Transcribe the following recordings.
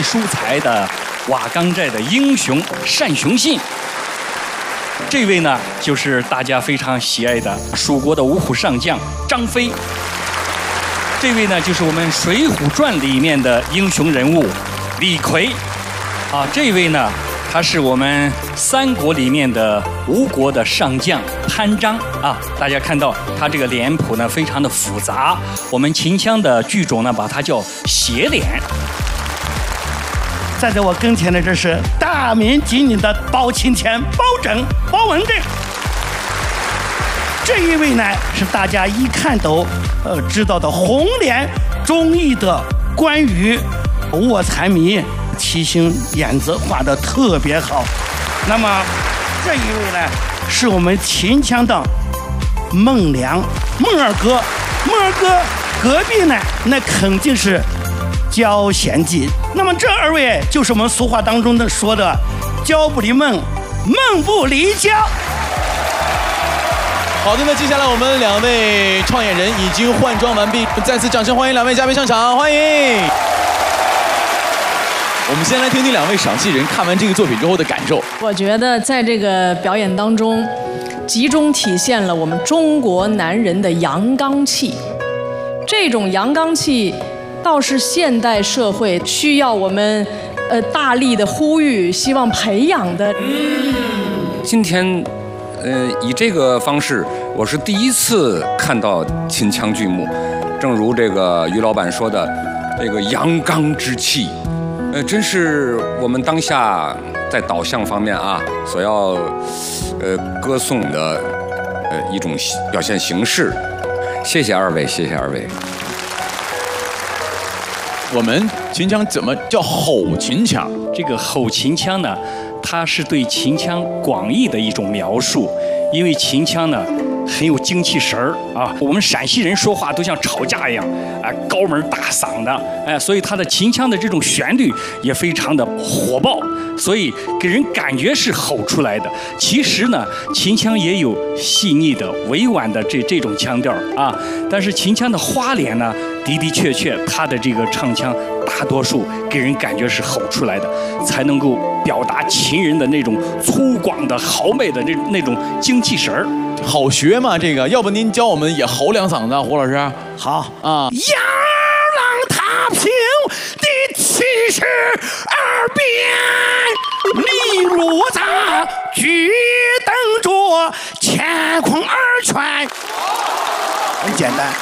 疏财的瓦岗寨的英雄单雄信。这位呢，就是大家非常喜爱的蜀国的五虎上将张飞。这位呢，就是我们《水浒传》里面的英雄人物李逵。这位呢，他是我们三国里面的吴国的上将潘璋大家看到他这个脸谱呢，非常的复杂。我们秦腔的剧种呢，把它叫斜脸。 站在我跟前的这是大名鼎鼎的包青天包文正。这一位呢，是大家一看都知道的红脸忠义的关羽，卧蚕迷，七星眼子画得特别好。那么这一位呢，是我们秦腔的孟良，孟二哥隔壁呢，那肯定是焦贤弟。那么这二位就是我们俗话当中的说的焦不离孟，孟不离焦。 好的，那接下来我们两位创演人已经换装完毕，再次掌声欢迎两位嘉宾上场，欢迎。我们先来听听两位赏戏人看完这个作品之后的感受。 我觉得在这个表演当中，集中体现了我们中国男人的阳刚气。这种阳刚气，倒是现代社会需要我们大力的呼吁，希望培养的。 今天，以这个方式，我是第一次看到秦腔剧目。正如这个于老板说的，这个阳刚之气。真是我们当下在导向方面所要歌颂的一种表现形式。谢谢二位，谢谢二位。 我们秦腔怎么叫吼秦腔？ 这个吼秦腔呢，它是对秦腔广义的一种描述，因为秦腔呢很有精气神儿我们陕西人说话都像吵架一样高门大嗓的所以它的秦腔的这种旋律也非常的火爆，所以给人感觉是吼出来的。其实呢，秦腔也有细腻的委婉的这种腔调但是秦腔的花脸呢，的确它的这个唱腔大多数给人感觉是吼出来的，才能够表达秦人的那种粗犷的豪迈的那种精气神儿。 好学嘛，这个，要不您教我们也吼两嗓子，胡老师？ 好啊。阳浪踏平第72鞭，利如杂举灯着，乾坤二拳。很简单。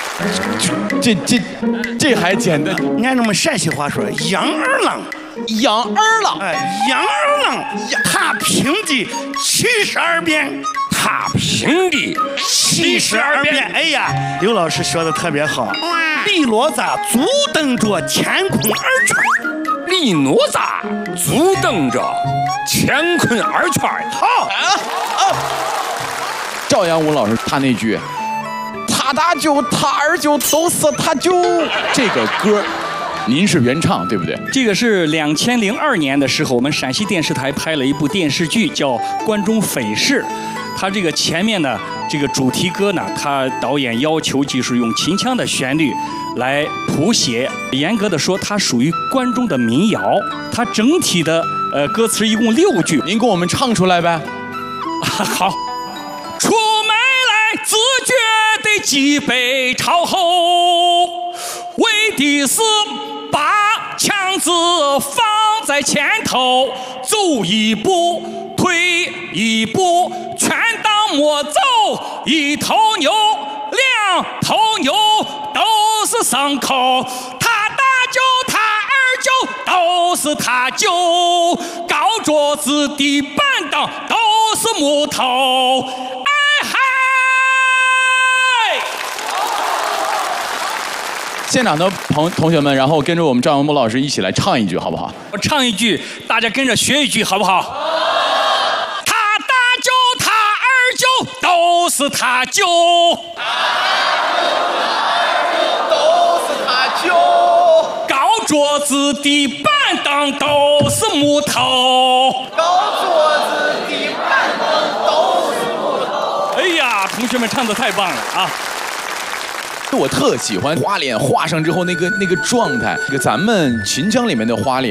这还简单。 按照我们陕西话说，杨二郎， 杨二郎， 杨二郎踏平的72鞭。 踏平的 72鞭。哎呀，刘老师说的特别好。利罗扎足蹬着乾坤二拳， 利哪吒足蹬着乾坤二拳。 好赵阳武老师他那句他大舅他二舅都是他舅，这个歌您是原唱对不对？ 这个是2002年的时候，我们陕西电视台拍了一部电视剧叫《关中匪事》。他这个前面呢，这个主题歌呢，他导演要求就是用秦腔的旋律来谱写。严格的说，它属于关中的民谣。它整体的歌词一共6句， 您给我们唱出来呗。 好，出门来自觉得脊背朝后，为的是把枪子放在前头，走一步退一步，全当莫走，一头牛两头牛都是牲口，他大舅他二舅都是他舅，高桌子的板凳都是木头。哎嗨！ 现场的同学们，然后跟着我们赵阳武老师一起来唱一句，好不好？ 我唱一句，大家跟着学一句，好不好？他大舅他二舅都是他舅， 都是他舅， 高桌子的板凳都是木头， 高桌子的板凳都是木头。 哎呀，同学们唱得太棒了啊！ 我特喜欢花脸画上之后那个状态，这个咱们秦腔里面的花脸。